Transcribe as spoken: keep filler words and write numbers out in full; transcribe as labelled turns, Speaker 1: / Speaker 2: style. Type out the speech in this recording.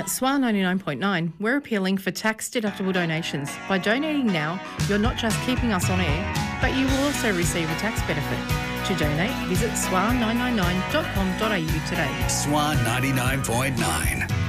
Speaker 1: At S W A ninety-nine point nine, we're appealing for tax-deductible donations. By donating now, you're not just keeping us on air, but you will also receive a tax benefit. To donate, visit S W A nine nine nine dot com dot a u today.
Speaker 2: S W A ninety-nine point nine.